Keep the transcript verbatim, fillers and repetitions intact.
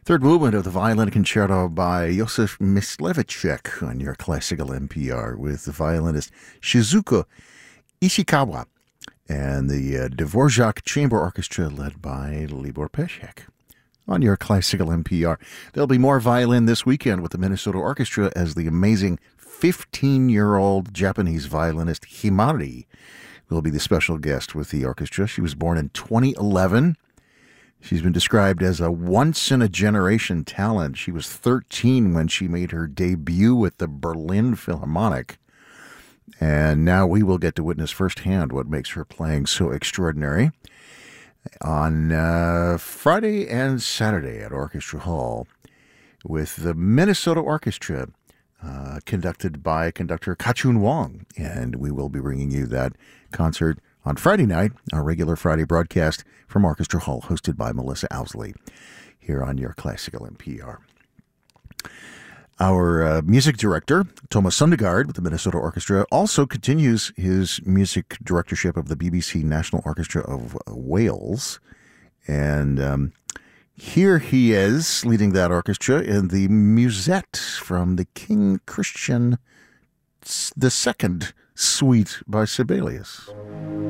Third movement of the Violin Concerto by Josef Mysliveček on your classical N P R with the violinist Shizuko Ishikawa and the uh, Dvorak Chamber Orchestra led by Libor Pesek on your classical N P R. There'll be more violin this weekend with the Minnesota Orchestra as the amazing fifteen-year-old Japanese violinist Himari will be the special guest with the orchestra. She was born in twenty eleven. She's been described as a once-in-a-generation talent. She was thirteen when she made her debut with the Berlin Philharmonic. And now we will get to witness firsthand what makes her playing so extraordinary on uh, Friday and Saturday at Orchestra Hall with the Minnesota Orchestra, uh, conducted by conductor Ka-Chun Wong. And we will be bringing you that concert on Friday night, our regular Friday broadcast from Orchestra Hall, hosted by Melissa Owsley, here on your classical N P R. Our uh, music director, Thomas Sundegaard with the Minnesota Orchestra, also continues his music directorship of the B B C National Orchestra of Wales. And um, here he is leading that orchestra in the Musette from the King Christian the Second Suite by Sibelius.